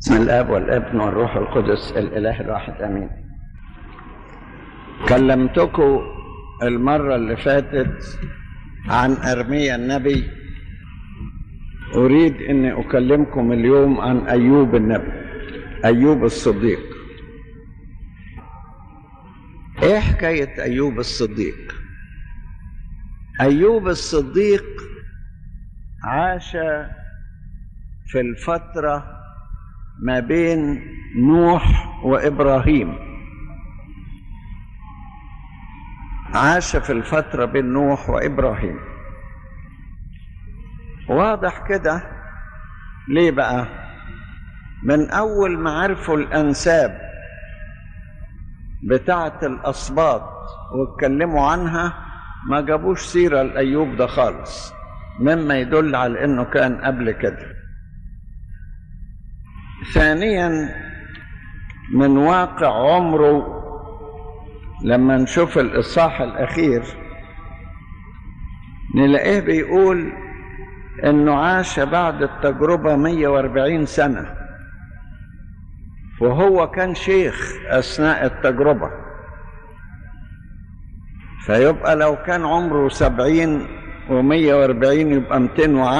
بسم الاب والابن والروح القدس الاله الواحد امين. كلمتكم المره اللي فاتت عن ارميا النبي. اريد اني اكلمكم اليوم عن ايوب النبي، ايوب الصديق. ايه حكايه ايوب الصديق؟ ايوب الصديق عاش في الفتره ما بين نوح وإبراهيم. عاش في الفترة بين نوح وإبراهيم. واضح كده. ليه بقى؟ من أول ما عرفوا الأنساب بتاعة الأسباط واتكلموا عنها ما جابوش سيرة لأيوب ده خالص، مما يدل على أنه كان قبل كده. ثانيا، من واقع عمره لما نشوف الإصحاح الأخير نلاقيه بيقول إنه عاش بعد التجربة 140 سنة، وهو كان شيخ أثناء التجربة. فيبقى لو كان عمره 70 و140 يبقى 210.